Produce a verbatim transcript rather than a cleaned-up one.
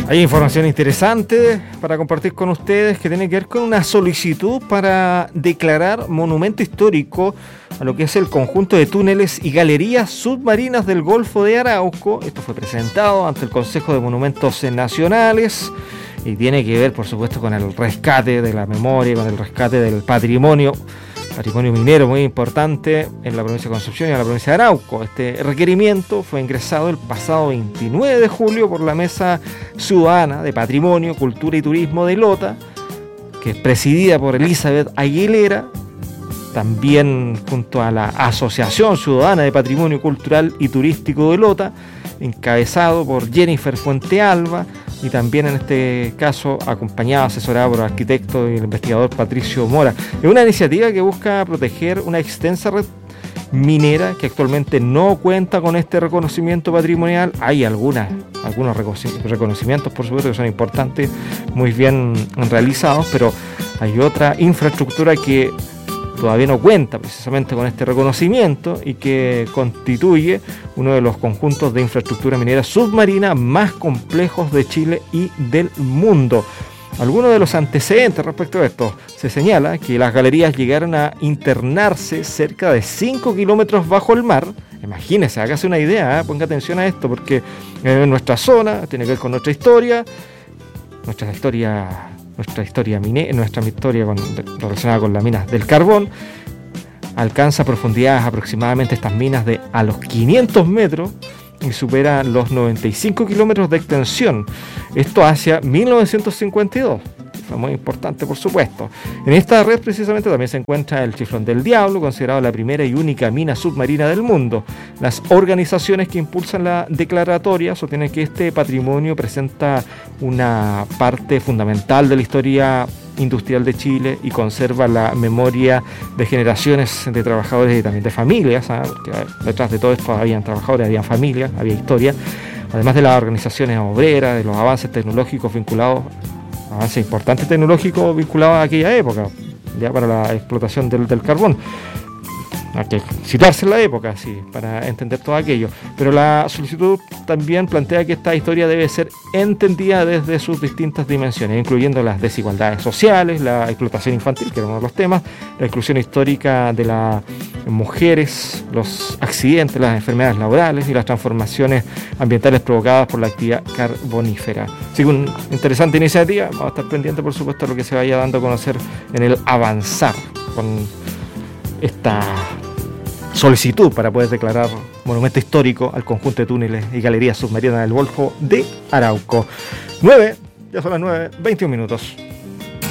Hay información interesante para compartir con ustedes que tiene que ver con una solicitud para declarar monumento histórico a lo que es el conjunto de túneles y galerías submarinas del Golfo de Arauco. Esto fue presentado ante el Consejo de Monumentos Nacionales y tiene que ver, por supuesto, con el rescate de la memoria, con el rescate del patrimonio, patrimonio minero muy importante en la provincia de Concepción y en la provincia de Arauco. Este requerimiento fue ingresado el pasado veintinueve de julio por la Mesa Ciudadana de Patrimonio, Cultura y Turismo de Lota, que es presidida por Elizabeth Aguilera, también junto a la Asociación Ciudadana de Patrimonio Cultural y Turístico de Lota, encabezado por Jennifer Fuentealba, y también en este caso acompañado, asesorado por el arquitecto y el investigador Patricio Mora. Es una iniciativa que busca proteger una extensa red minera que actualmente no cuenta con este reconocimiento patrimonial. Hay algunas, algunos reconocimientos, por supuesto, que son importantes, muy bien realizados, pero hay otra infraestructura que todavía no cuenta precisamente con este reconocimiento y que constituye uno de los conjuntos de infraestructura minera submarina más complejos de Chile y del mundo. Algunos de los antecedentes respecto a esto: se señala que las galerías llegaron a internarse cerca de cinco kilómetros bajo el mar. Imagínense, hágase una idea, ¿eh? Ponga atención a esto, porque en nuestra zona tiene que ver con nuestra historia, nuestra historia... Nuestra historia mine, nuestra historia con, relacionada con las minas del carbón alcanza profundidades aproximadamente estas minas de a los quinientos metros y supera los noventa y cinco kilómetros de extensión. Esto hacia mil novecientos cincuenta y dos. Fue muy importante, por supuesto. En esta red precisamente también se encuentra el Chiflón del Diablo, considerado la primera y única mina submarina del mundo. Las organizaciones que impulsan la declaratoria sostienen que este patrimonio presenta una parte fundamental de la historia industrial de Chile y conserva la memoria de generaciones de trabajadores y también de familias, ¿eh? Porque detrás de todo esto habían trabajadores, habían familias, había historia, además de las organizaciones obreras, de los avances tecnológicos vinculados avance importante tecnológico vinculado a aquella época, ya para la explotación del, del carbón. Hay que situarse en la época, sí, para entender todo aquello. Pero la solicitud también plantea que esta historia debe ser entendida desde sus distintas dimensiones, incluyendo las desigualdades sociales, la explotación infantil, que era uno de los temas, la exclusión histórica de las mujeres, los accidentes, las enfermedades laborales y las transformaciones ambientales provocadas por la actividad carbonífera. Así que una interesante iniciativa. Vamos a estar pendientes, por supuesto, de lo que se vaya dando a conocer en el avanzar con esta solicitud para poder declarar monumento histórico al conjunto de túneles y galerías submarinas del Golfo de Arauco. nueve, ya son las nueve, veintiún minutos.